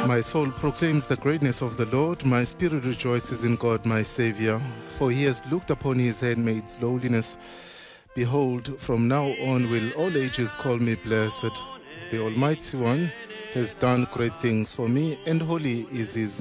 My soul proclaims the greatness of the Lord. My spirit rejoices in God, my Savior, for he has looked upon his handmaid's lowliness. Behold, from now on will all ages call me blessed. The Almighty One has done great things for me, and holy is his name.